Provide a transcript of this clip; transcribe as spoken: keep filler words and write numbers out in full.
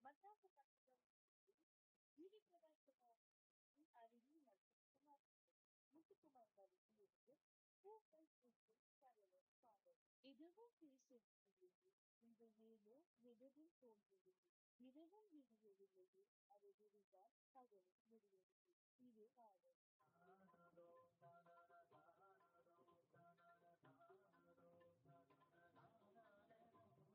இதுவும் பேசுகிறது. இந்த வேலோ எதிரில் தோன்றியது. இதுவும் விடியவில்லை. அது விடிந்தால் பகலும் முடியும்.